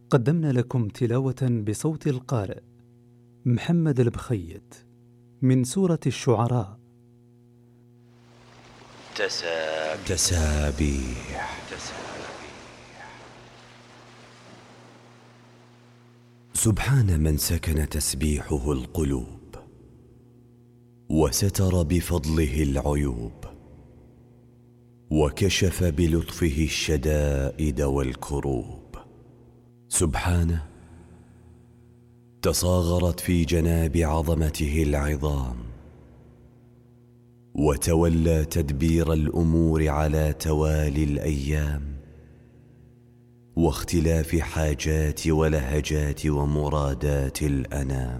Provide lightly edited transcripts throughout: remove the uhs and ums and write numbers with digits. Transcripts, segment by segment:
قدمنا لكم تلاوة بصوت القارئ محمد البخيت من سورة الشعراء. تسابيح. سبحان من سكن تسبيحه القلوب وستر بفضله العيوب وكشف بلطفه الشدائد والكروب. سبحانه تصاغرت في جناب عظمته العظام وتولى تدبير الأمور على توالي الأيام واختلاف حاجات ولهجات ومرادات الأنام.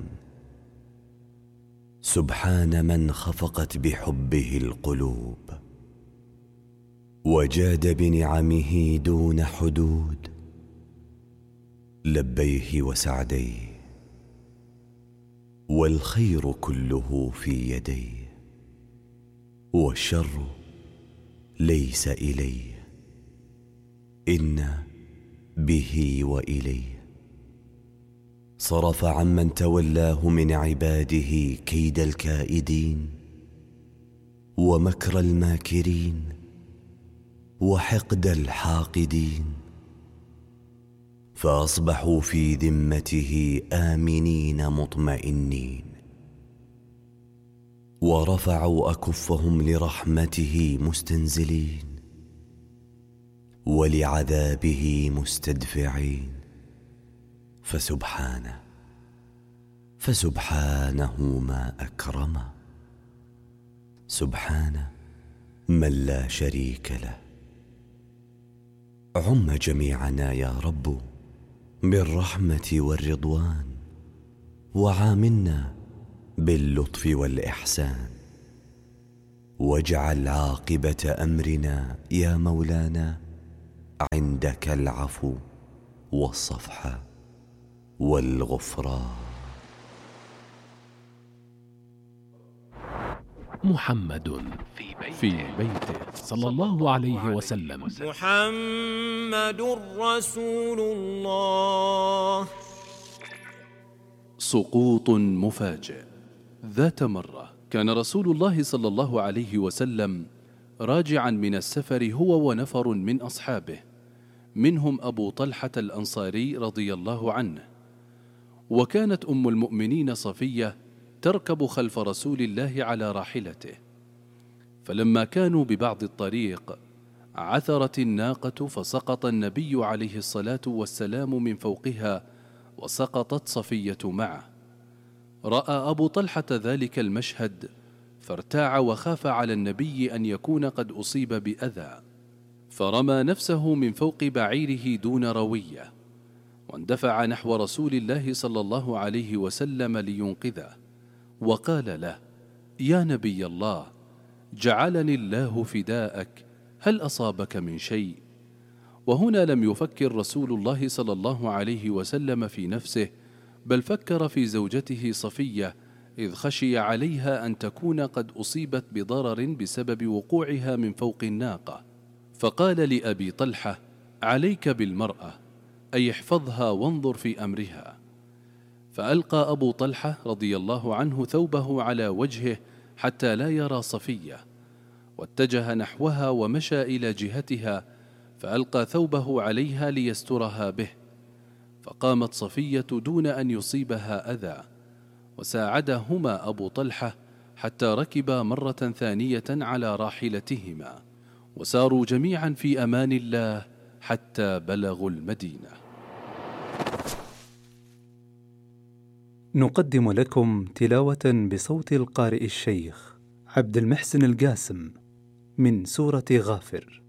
سبحان من خفقت بحبه القلوب وجاد بنعمه دون حدود، لبيه وسعديه والخير كله في يديه والشر ليس إليه، إن به وإليه. صرف عمن تولاه من عباده كيد الكائدين ومكر الماكرين وحقد الحاقدين، فأصبحوا في ذمته آمنين مطمئنين ورفعوا أكفهم لرحمته مستنزلين ولعذابه مستدفعين. فسبحانه ما أكرمه، سبحانه من لا شريك له. عم جميعنا يا رب بالرحمة والرضوان وعاملنا باللطف والإحسان، واجعل عاقبة أمرنا يا مولانا عندك العفو والصفح والغفران. محمد في بيته صلى الله عليه وسلم. محمد رسول الله. سقوط مفاجئ. ذات مرة كان رسول الله صلى الله عليه وسلم راجعا من السفر هو ونفر من أصحابه، منهم أبو طلحة الأنصاري رضي الله عنه، وكانت أم المؤمنين صفية تركب خلف رسول الله على راحلته. فلما كانوا ببعض الطريق عثرت الناقة فسقط النبي عليه الصلاة والسلام من فوقها وسقطت صفية معه. رأى أبو طلحة ذلك المشهد فارتاع وخاف على النبي أن يكون قد أصيب بأذى، فرمى نفسه من فوق بعيره دون روية واندفع نحو رسول الله صلى الله عليه وسلم لينقذه، وقال له: يا نبي الله، جعلني الله فداءك، هل أصابك من شيء؟ وهنا لم يفكر رسول الله صلى الله عليه وسلم في نفسه، بل فكر في زوجته صفية، إذ خشي عليها أن تكون قد أصيبت بضرر بسبب وقوعها من فوق الناقة، فقال لأبي طلحة: عليك بالمرأة، أي احفظها وانظر في أمرها. فألقى أبو طلحة رضي الله عنه ثوبه على وجهه حتى لا يرى صفية، واتجه نحوها ومشى إلى جهتها، فألقى ثوبه عليها ليسترها به، فقامت صفية دون أن يصيبها أذى، وساعدهما أبو طلحة حتى ركبا مرة ثانية على راحلتهما، وساروا جميعا في أمان الله حتى بلغوا المدينة. نقدم لكم تلاوة بصوت القارئ الشيخ عبد المحسن القاسم من سورة غافر.